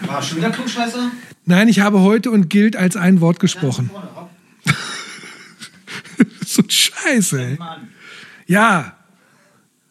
War schon wieder Klugscheißer? Nein, ich habe heute und gilt als ein Wort gesprochen. So ein Scheiße. Ja,